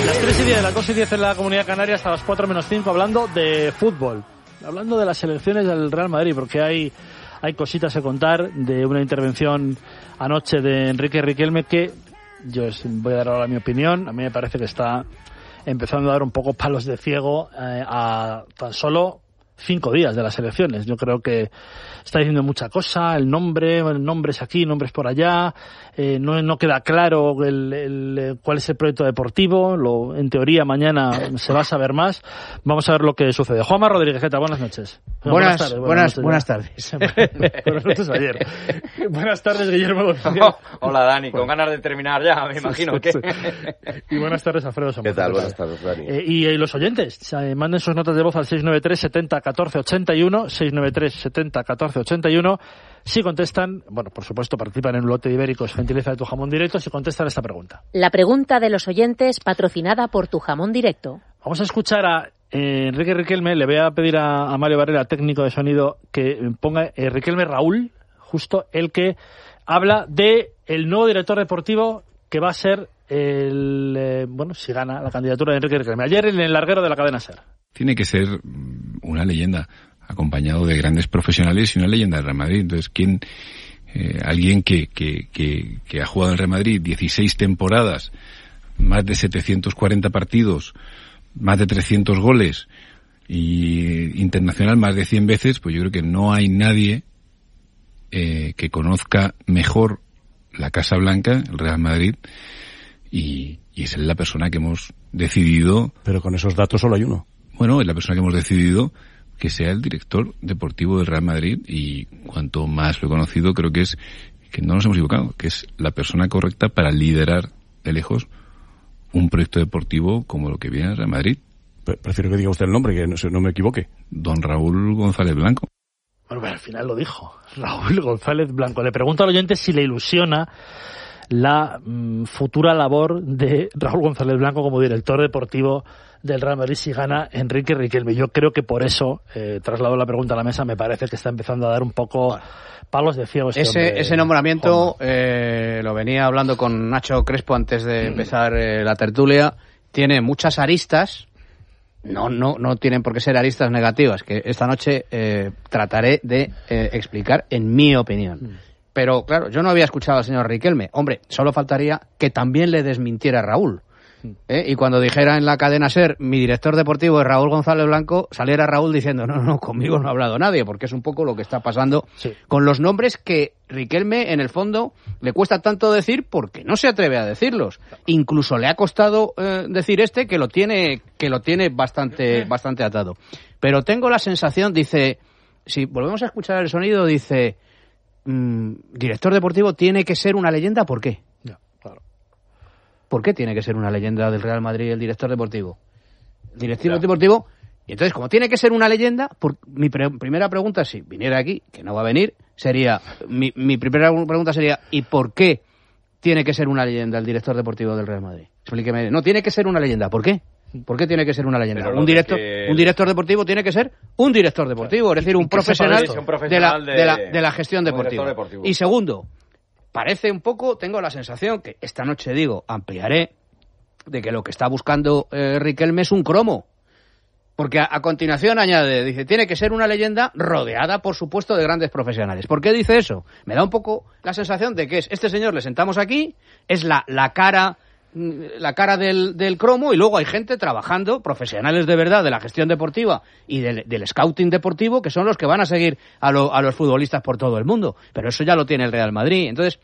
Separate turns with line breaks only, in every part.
Las 3:10, las 2:10 en la Comunidad Canaria, hasta las 4:05, hablando de fútbol, hablando de las selecciones del Real Madrid, porque hay cositas que contar de una intervención anoche de Enrique Riquelme que yo voy a dar ahora mi opinión. A mí me parece que está empezando a dar un poco palos de ciego a tan solo 5 días de las elecciones. Yo creo que está diciendo mucha cosa, nombres aquí, nombres por allá, no queda claro cuál es el proyecto deportivo. En teoría mañana se va a saber más. Vamos a ver lo que sucede. Juanma Rodríguez, ¿qué tal? Buenas noches.
Buenas tardes.
Buenas noches ayer. Buenas tardes, Guillermo González.
Hola, Dani, con ganas de terminar ya, me imagino.
Sí. Y buenas tardes, Alfredo Somos.
¿Qué tal? Buenas tardes, Dani.
Y los oyentes, manden sus notas de voz al 693 70 14 81, 693 70 14 81. Si contestan, bueno, por supuesto, participan en un lote de ibéricos, gentileza de Tu Jamón Directo, si contestan esta pregunta.
La pregunta de los oyentes, patrocinada por Tu Jamón Directo.
Vamos a escuchar a Enrique Riquelme. Le voy a pedir a Mario Barrera, técnico de sonido, que ponga Riquelme Raúl, justo el que habla de el nuevo director deportivo que va a ser si gana la candidatura de Enrique Riquelme. Ayer en el larguero de la cadena SER.
Tiene que ser una leyenda, acompañado de grandes profesionales y una leyenda del Real Madrid. Entonces, alguien que ha jugado en el Real Madrid 16 temporadas, más de 740 partidos, más de 300 goles y internacional más de 100 veces, pues yo creo que no hay nadie que conozca mejor la Casa Blanca, el Real Madrid, y es la persona que hemos decidido.
Pero con esos datos solo hay uno.
Bueno, es la persona que hemos decidido que sea el director deportivo del Real Madrid, y cuanto más lo he conocido, creo que no nos hemos equivocado, que es la persona correcta para liderar de lejos un proyecto deportivo como lo que viene al Real Madrid.
Prefiero que diga usted el nombre, que no me equivoque.
Don Raúl González Blanco.
Bueno, pero al final lo dijo, Raúl González Blanco. Le pregunto al oyente si le ilusiona la futura labor de Raúl González Blanco como director deportivo del Real Madrid si gana Enrique Riquelme. Yo creo que por eso, traslado la pregunta a la mesa, me parece que está empezando a dar un poco palos de ciego
ese nombramiento. Lo venía hablando con Nacho Crespo antes de empezar la tertulia. Tiene muchas aristas. No tienen por qué ser aristas negativas, que esta noche trataré de explicar en mi opinión. Pero claro, yo no había escuchado al señor Riquelme. Hombre, solo faltaría que también le desmintiera a Raúl. Y cuando dijera en la cadena SER, mi director deportivo es Raúl González Blanco, saliera Raúl diciendo, no, conmigo no ha hablado nadie, porque es un poco lo que está pasando con los nombres que Riquelme, en el fondo, le cuesta tanto decir porque no se atreve a decirlos. Incluso le ha costado decir que lo tiene bastante atado. Pero tengo la sensación, dice, si volvemos a escuchar el sonido, dice, director deportivo tiene que ser una leyenda, ¿por qué? ¿Por qué tiene que ser una leyenda del Real Madrid el director deportivo? El director deportivo, y entonces, como tiene que ser una leyenda, mi primera pregunta, si viniera aquí, que no va a venir, sería, mi primera pregunta sería, ¿y por qué tiene que ser una leyenda el director deportivo del Real Madrid? Explíqueme. No, tiene que ser una leyenda, ¿por qué? ¿Por qué tiene que ser una leyenda? Un director deportivo tiene que ser un director deportivo, es decir, un profesional de la gestión deportiva. Y segundo, parece un poco, tengo la sensación que esta noche ampliaré, de que lo que está buscando Riquelme es un cromo. Porque a continuación añade, dice, tiene que ser una leyenda rodeada, por supuesto, de grandes profesionales. ¿Por qué dice eso? Me da un poco la sensación de que este señor le sentamos aquí, es la cara del cromo, y luego hay gente trabajando, profesionales de verdad de la gestión deportiva y del scouting deportivo, que son los que van a seguir a los futbolistas por todo el mundo. Pero eso ya lo tiene el Real Madrid. Entonces,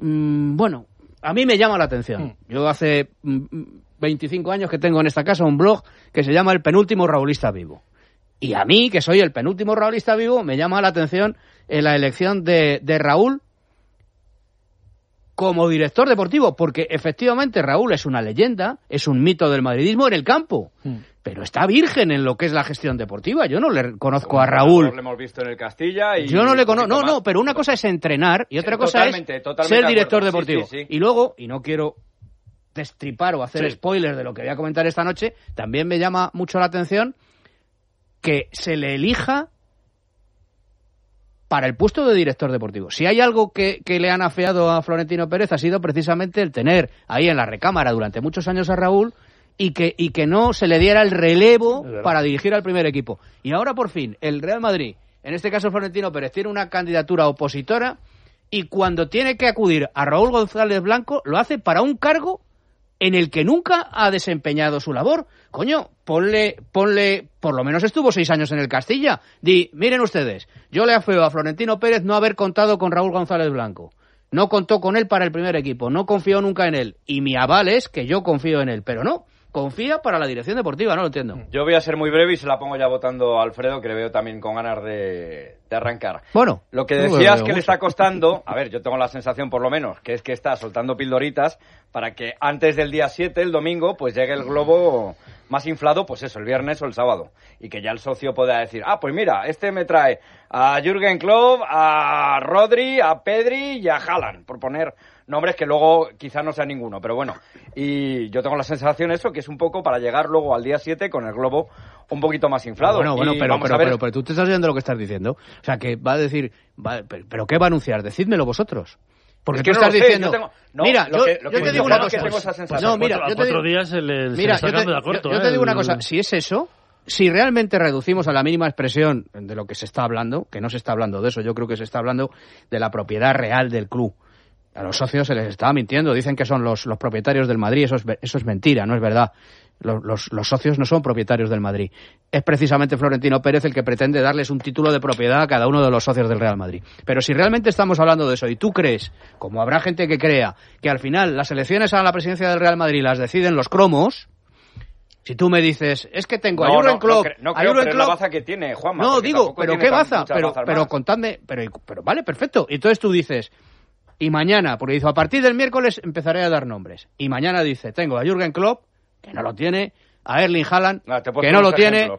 a mí me llama la atención. Yo hace 25 años que tengo en esta casa un blog que se llama El Penúltimo Raulista Vivo. Y a mí, que soy el penúltimo raulista vivo, me llama la atención la elección de Raúl como director deportivo, porque efectivamente Raúl es una leyenda, es un mito del madridismo en el campo, pero está virgen en lo que es la gestión deportiva. Yo no le conozco a Raúl.
Lo hemos visto en el Castilla.
Yo no le conozco. No, pero una cosa es entrenar y otra cosa es ser director deportivo. Sí. Y luego, y no quiero destripar o hacer spoiler de lo que voy a comentar esta noche, también me llama mucho la atención que se le elija para el puesto de director deportivo. Si hay algo que le han afeado a Florentino Pérez, ha sido precisamente el tener ahí en la recámara durante muchos años a Raúl y que no se le diera el relevo para dirigir al primer equipo. Y ahora, por fin, el Real Madrid, en este caso Florentino Pérez, tiene una candidatura opositora y cuando tiene que acudir a Raúl González Blanco, lo hace para un cargo en el que nunca ha desempeñado su labor. Coño, ponle, por lo menos estuvo 6 años en el Castilla. Miren ustedes, yo le afeo a Florentino Pérez no haber contado con Raúl González Blanco. No contó con él para el primer equipo, no confió nunca en él. Y mi aval es que yo confío en él, pero no. Confía para la dirección deportiva, no lo entiendo.
Yo voy a ser muy breve y se la pongo ya votando a Alfredo, que le veo también con ganas de arrancar.
Bueno,
lo que decías que le está costando, a ver, yo tengo la sensación por lo menos, que es que está soltando pildoritas para que antes del día 7, el domingo, pues llegue el globo más inflado, pues eso, el viernes o el sábado. Y que ya el socio pueda decir, pues mira, este me trae a Jürgen Klopp, a Rodri, a Pedri y a Haaland, por poner nombres que luego quizá no sea ninguno, pero bueno. Y yo tengo la sensación eso, que es un poco para llegar luego al día 7 con el globo un poquito más inflado.
Bueno, pero tú te estás oyendo lo que estás diciendo. O sea, que va a decir, ¿pero qué va a anunciar? Decídmelo vosotros. Porque tú estás diciendo... Mira, yo te digo una cosa.
No, mira, yo te digo... 4 días
yo te digo una cosa. Si es eso, si realmente reducimos a la mínima expresión de lo que se está hablando, que no se está hablando de eso, yo creo que se está hablando de la propiedad real del club. A los socios se les estaba mintiendo, dicen que son los propietarios del Madrid, eso es mentira, no es verdad. Los socios no son propietarios del Madrid. Es precisamente Florentino Pérez el que pretende darles un título de propiedad a cada uno de los socios del Real Madrid. Pero si realmente estamos hablando de eso y tú crees, como habrá gente que crea, que al final las elecciones a la presidencia del Real Madrid las deciden los cromos, si tú me dices, es que tengo a Jürgen Klopp...
No creo, pero es la baza que tiene, Juanma.
No, digo, pero ¿qué baza? Pero contadme... Pero vale, perfecto. Y entonces tú dices... Y mañana, porque dice, a partir del miércoles empezaré a dar nombres. Y mañana dice, tengo a Jürgen Klopp, que no lo tiene, a Erling Haaland, que no lo tiene,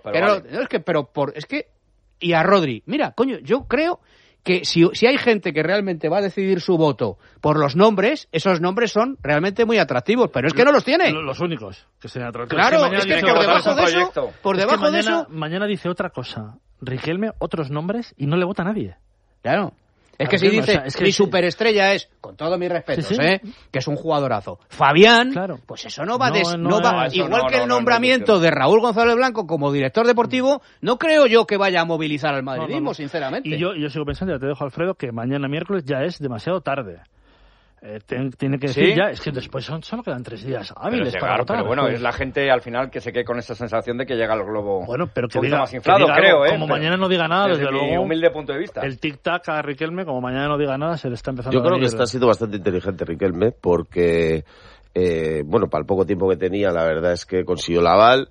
y a Rodri. Mira, coño, yo creo que si hay gente que realmente va a decidir su voto por los nombres, esos nombres son realmente muy atractivos, pero es que no los tiene.
Los únicos que sean atractivos.
Claro, es que por debajo de eso...
Mañana dice otra cosa. Riquelme, otros nombres, y no le vota a nadie.
Claro. Es que si dice, mi superestrella es, con todos mis respetos, que es un jugadorazo, Fabián, pues eso no va igual que el nombramiento de Raúl González Blanco como director deportivo, no creo yo que vaya a movilizar al madridismo, sinceramente.
Y yo sigo pensando, ya te dejo, Alfredo, que mañana miércoles ya es demasiado tarde. Tiene que decir ya, es que después solo quedan 3 días hábiles para votar.
Pero bueno, es la gente al final que se quede con esa sensación de que llega el globo
pero que
diga, más inflado, creo,
como mañana no diga nada, desde luego,
mi humilde punto de vista.
El tic-tac a Riquelme, como mañana no diga nada, se le está empezando
a venir. Yo creo que está siendo bastante inteligente Riquelme, porque, para el poco tiempo que tenía, la verdad es que consiguió el aval,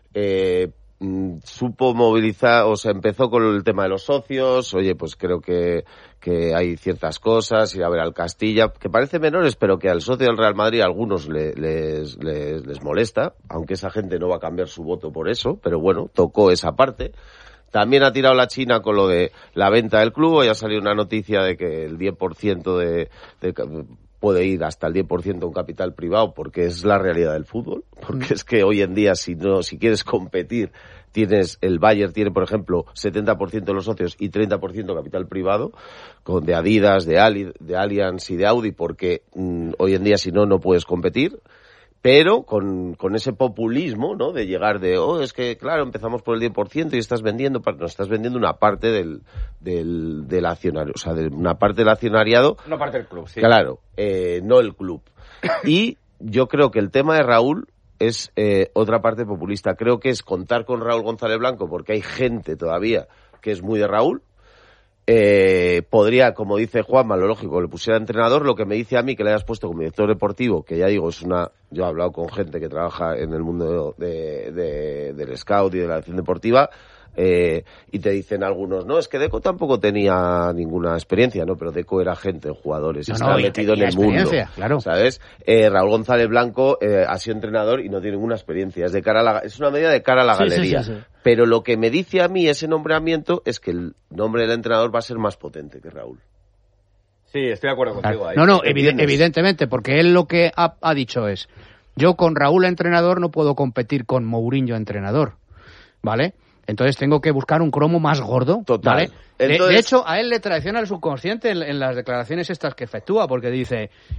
supo movilizar, empezó con el tema de los socios, pues creo que hay ciertas cosas, ir a ver al Castilla, que parecen menores, pero que al socio del Real Madrid a algunos les molesta, aunque esa gente no va a cambiar su voto por eso, pero bueno, tocó esa parte. También ha tirado la China con lo de la venta del club, ya salió una noticia de que el 10% puede ir hasta el 10% un capital privado, porque es la realidad del fútbol, porque es que hoy en día si quieres competir, el Bayern tiene, por ejemplo, 70% de los socios y 30% capital privado, de Adidas, de Allianz y de Audi, porque hoy en día si no puedes competir. Pero con ese populismo, ¿no? De llegar es que, claro, empezamos por el 10% y estás vendiendo una parte del accionario, o sea, de una parte del accionariado.
Una parte del club, sí.
Claro, no el club. Y yo creo que el tema de Raúl es otra parte populista. Creo que es contar con Raúl González Blanco, porque hay gente todavía que es muy de Raúl. Podría, como dice Juanma, lo lógico, le pusiera entrenador. Lo que me dice a mí que le hayas puesto como director deportivo, que ya digo, yo he hablado con gente que trabaja en el mundo del scout y de la acción deportiva, y te dicen algunos, no, es que Deco tampoco tenía ninguna experiencia, no, pero Deco era agente, jugadores, estaba metido en el mundo,
claro.
¿Sabes? Raúl González Blanco ha sido entrenador y no tiene ninguna experiencia, es una medida de cara a la galería. Sí. Pero lo que me dice a mí ese nombramiento es que el nombre del entrenador va a ser más potente que Raúl.
Sí, estoy de acuerdo contigo ahí.
No, evidentemente, porque él lo que ha dicho es, yo con Raúl entrenador no puedo competir con Mourinho entrenador, ¿vale? Entonces tengo que buscar un cromo más gordo.
Total.
¿Vale? Entonces... De hecho, a él le traiciona el subconsciente en las declaraciones estas que efectúa, porque dice,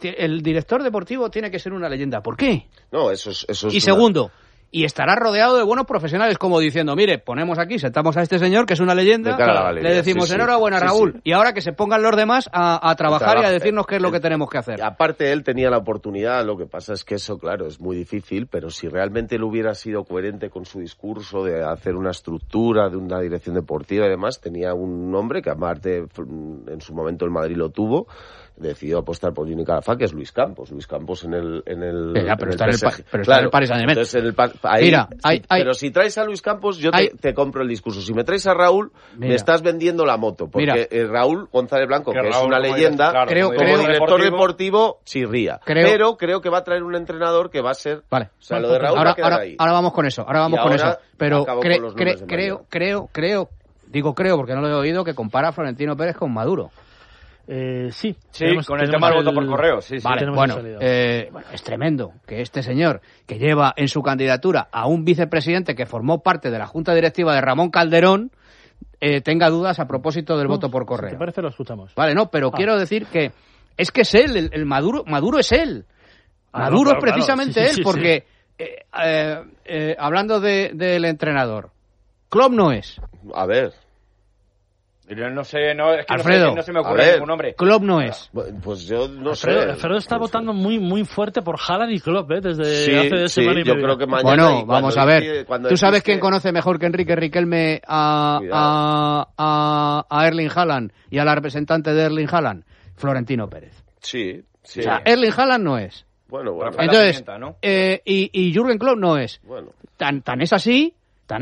el director deportivo tiene que ser una leyenda. ¿Por qué?
No, eso es
Y segundo, y estará rodeado de buenos profesionales, como diciendo, mire, ponemos aquí, sentamos a este señor, que es una leyenda, le decimos enhorabuena, Raúl, y ahora que se pongan los demás a trabajar y a decirnos qué es lo que tenemos que hacer.
Aparte, él tenía la oportunidad, lo que pasa es que eso, claro, es muy difícil, pero si realmente él hubiera sido coherente con su discurso de hacer una estructura, de una dirección deportiva y demás, tenía un nombre que aparte en su momento el Madrid lo tuvo, decidió apostar por Juni Calafá, que es Luis Campos. Luis Campos en el
pero está en el Paris Saint-Germain.
Mira, pero si traes a Luis Campos, yo te compro el discurso. Si me traes a Raúl, me estás vendiendo la moto. Porque Raúl González Blanco, que es una leyenda, como director deportivo, chirría. Pero creo que va a traer un entrenador que va a ser...
Vale.
O sea, lo de Raúl va a quedar ahí.
Ahora vamos con eso. Pero creo, porque no lo he oído, que compara a Florentino Pérez con Maduro.
Sí,
con el tema del voto por correo. Sí,
vale, bueno, es tremendo que este señor, que lleva en su candidatura a un vicepresidente que formó parte de la junta directiva de Ramón Calderón, tenga dudas a propósito del voto por correo.
Si te parece, lo escuchamos.
Vale, no, pero quiero decir que es él, el Maduro es él. Maduro es precisamente él, porque hablando del entrenador, Klopp no es.
A ver.
No sé, es que
Alfredo,
no se me ocurre ningún nombre.
Klopp no es.
Pues yo no
sé. Alfredo está votando muy fuerte por Haaland y Klopp, desde hace 2 semanas y media.
Yo creo que mañana.
Bueno, vamos a ver. ¿Tú sabes quién conoce mejor que Enrique Riquelme a Erling Haaland y a la representante de Erling Haaland? Florentino Pérez.
Sí.
O sea, Erling Haaland no es.
Bueno.
Entonces, y Jürgen Klopp no es.
Bueno.
Tan es así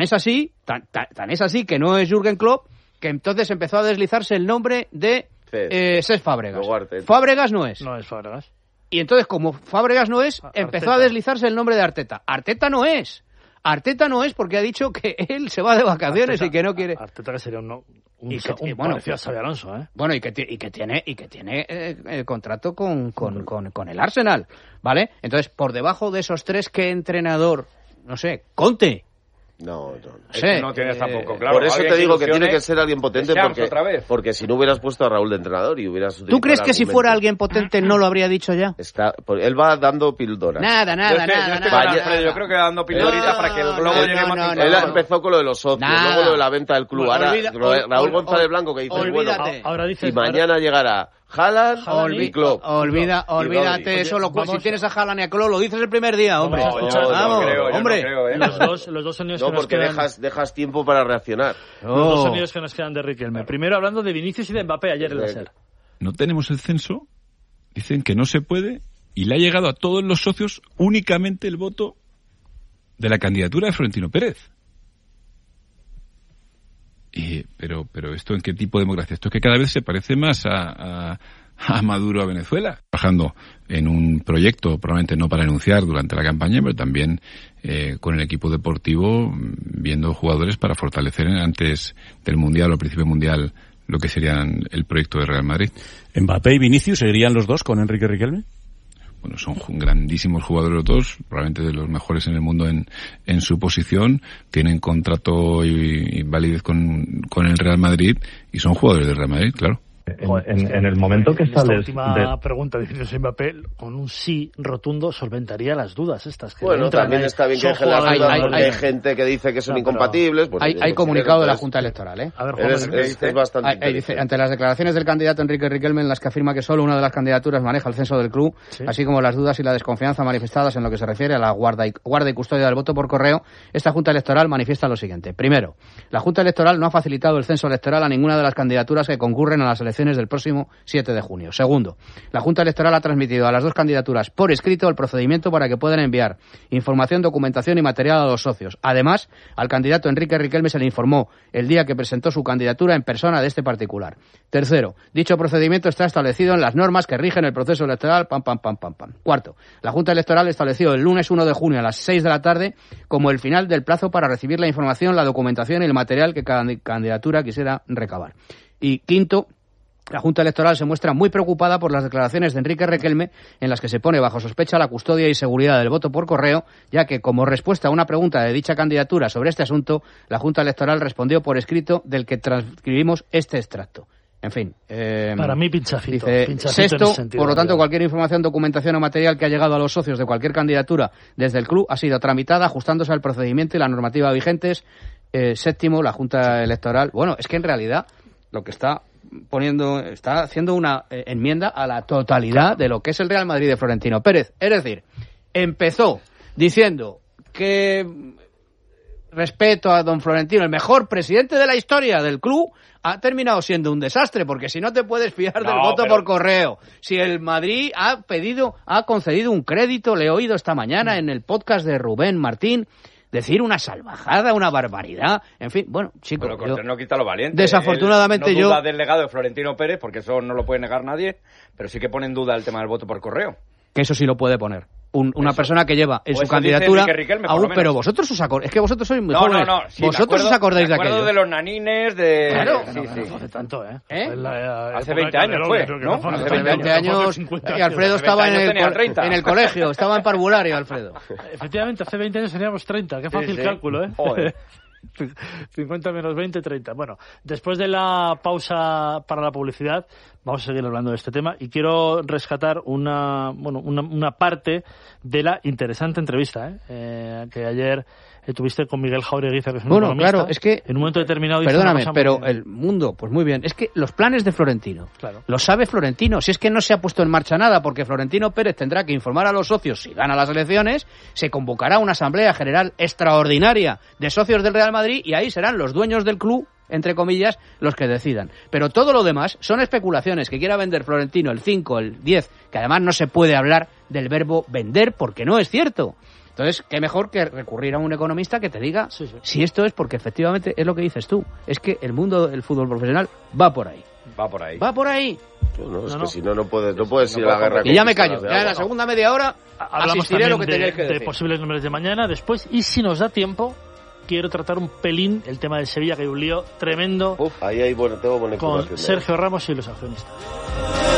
que no es Jürgen Klopp, que entonces empezó a deslizarse el nombre de Cesc Fábregas. Fábregas no es.
No es Fábregas.
Y entonces, como Fábregas no es, empezó a deslizarse el nombre de Arteta. Arteta no es porque ha dicho que él se va de vacaciones y que no quiere...
Arteta, que sería un
parecido
a Xabi Alonso,
Bueno, y que tiene contrato con el Arsenal, ¿vale? Entonces, por debajo de esos 3, ¿qué entrenador? No sé, Conte.
No.
No tienes tampoco, claro.
Por eso te digo que tiene que ser alguien potente, porque si no hubieras puesto a Raúl de entrenador y hubieras...
¿Tú crees que si fuera alguien potente no lo habría dicho ya?
Él va dando píldoras.
Nada.
Yo creo que va dando píldoritas para que el globo llegue más.
Él empezó con lo de los socios, luego lo de la venta del club. Ahora Raúl González Blanco, que dice, y mañana llegará Haaland y Klopp.
Olvídate eso. Si tienes a Haaland y a Klopp, lo dices el primer día, hombre.
Los dos sonidos
no, porque dejas tiempo para reaccionar.
Los 2 sonidos que nos quedan de Riquelme. Primero hablando de Vinicius y de Mbappé ayer en la SER.
No tenemos el censo, dicen que no se puede, y le ha llegado a todos los socios únicamente el voto de la candidatura de Florentino Pérez. Pero ¿esto en qué tipo de democracia? Esto es que cada vez se parece más a Maduro a Venezuela. Trabajando en un proyecto, probablemente no para anunciar durante la campaña, pero también con el equipo deportivo, viendo jugadores para fortalecer antes del Mundial o al principio del Mundial lo que serían el proyecto de Real Madrid.
¿Mbappé y Vinicius seguirían los dos con Enrique Riquelme?
Bueno, son grandísimos jugadores los dos, probablemente de los mejores en el mundo en su posición, tienen contrato y validez con el Real Madrid y son jugadores del Real Madrid, claro.
En el momento que sales...
Esta última pregunta de Vinicius Mbappé, con un sí rotundo solventaría las dudas estas. Que
también está bien que dejen las dudas porque hay gente que dice que son incompatibles. Pues
hay comunicado de la Junta Electoral,
A ver,
es bastante
dice, ante las declaraciones del candidato Enrique Riquelme, en las que afirma que solo una de las candidaturas maneja el censo del club, así como las dudas y la desconfianza manifestadas en lo que se refiere a la guarda y custodia del voto por correo, esta Junta Electoral manifiesta lo siguiente. Primero, la Junta Electoral no ha facilitado el censo electoral a ninguna de las candidaturas que concurren a las elecciones del próximo 7 de junio. Segundo, la Junta Electoral ha transmitido a las 2 candidaturas por escrito el procedimiento para que puedan enviar información, documentación y material a los socios. Además, al candidato Enrique Riquelme se le informó el día que presentó su candidatura en persona de este particular. Tercero, dicho procedimiento está establecido en las normas que rigen el proceso electoral. Cuarto, la Junta Electoral estableció el lunes 1 de junio a las 6 de la tarde como el final del plazo para recibir la información, la documentación y el material que cada candidatura quisiera recabar. Y quinto, la Junta Electoral se muestra muy preocupada por las declaraciones de Enrique Riquelme en las que se pone bajo sospecha la custodia y seguridad del voto por correo, ya que como respuesta a una pregunta de dicha candidatura sobre este asunto, la Junta Electoral respondió por escrito del que transcribimos este extracto. En fin.
Para mí, pinchacito.
Dice,
Pinchacito en
sexto,
ese sentido,
por lo tanto,
¿verdad?
cualquier información, documentación o material que ha llegado a los socios de cualquier candidatura desde el club ha sido tramitada ajustándose al procedimiento y la normativa vigentes. Séptimo, la Junta Electoral. Bueno, es que en realidad lo que está haciendo una enmienda a la totalidad de lo que es el Real Madrid de Florentino Pérez. Es decir, empezó diciendo que respeto a don Florentino, el mejor presidente de la historia del club, ha terminado siendo un desastre, porque si no te puedes fiar del voto por correo, si el Madrid ha concedido un crédito, le he oído esta mañana en el podcast de Rubén Martín, decir una salvajada, una barbaridad, en fin, bueno, chicos.
Pero Cortés no quita lo valiente.
Desafortunadamente
no duda del legado de Florentino Pérez, porque eso no lo puede negar nadie, pero sí que pone en duda el tema del voto por correo.
Que eso sí lo puede poner. Una persona que lleva en su candidatura aún, pero vosotros os acordáis, es que vosotros sois muy jóvenes.
Sí,
vosotros os acordáis de aquello.
de los nanines de...
Claro.
Sí.
No hace tanto, ¿eh?
Hace 20 años fue, ¿no?
Hace 20 años y Alfredo estaba en el colegio, estaba en parvulario, Alfredo.
Efectivamente, hace 20 años teníamos 30, qué fácil cálculo, ¿eh?
Joder.
50 menos 20, 30. Bueno, después de la pausa para la publicidad, vamos a seguir hablando de este tema y quiero rescatar una parte de la interesante entrevista que ayer tuviste con Miguel Jauregui, que es un economista.
Claro, es que...
En un momento determinado...
Perdóname, pero el mundo, pues muy bien. Es que los planes de Florentino, lo sabe Florentino. Si es que no se ha puesto en marcha nada, porque Florentino Pérez tendrá que informar a los socios si gana las elecciones, se convocará una asamblea general extraordinaria de socios del Real Madrid y ahí serán los dueños del club, entre comillas, los que decidan. Pero todo lo demás son especulaciones que quiera vender Florentino el 5, el 10, que además no se puede hablar del verbo vender porque no es cierto. Entonces, qué mejor que recurrir a un economista que te diga si esto es, porque efectivamente es lo que dices tú. Es que el mundo del fútbol profesional va por ahí.
Va por ahí.
Va por ahí.
Es que si no puedes ir a la guerra.
Y ya me callo. Ya en la segunda media hora asistiré a lo que tenéis que decir.
De posibles nombres de mañana, después, y si nos da tiempo, quiero tratar un pelín el tema del Sevilla, que hay un lío tremendo
Ahí tengo buena información.
con Sergio Ramos y los accionistas.